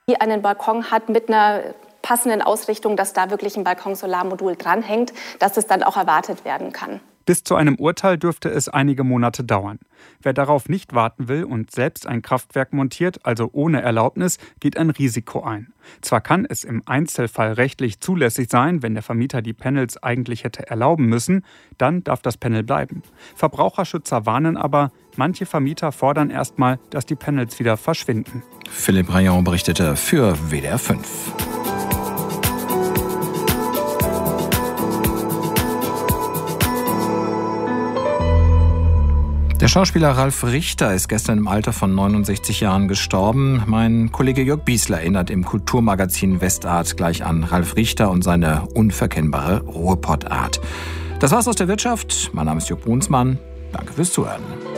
die einen Balkon hat mit einer passenden Ausrichtung, dass da wirklich ein Balkonsolarmodul dranhängt, dass es dann auch erwartet werden kann. Bis zu einem Urteil dürfte es einige Monate dauern. Wer darauf nicht warten will und selbst ein Kraftwerk montiert, also ohne Erlaubnis, geht ein Risiko ein. Zwar kann es im Einzelfall rechtlich zulässig sein, wenn der Vermieter die Panels eigentlich hätte erlauben müssen, dann darf das Panel bleiben. Verbraucherschützer warnen aber, manche Vermieter fordern erstmal, dass die Panels wieder verschwinden. Philipp Rayon berichtete für WDR 5. Der Schauspieler Ralf Richter ist gestern im Alter von 69 Jahren gestorben. Mein Kollege Jörg Biesler erinnert im Kulturmagazin Westart gleich an Ralf Richter und seine unverkennbare Ruhrpottart. Das war's aus der Wirtschaft. Mein Name ist Jörg Brunsmann. Danke fürs Zuhören.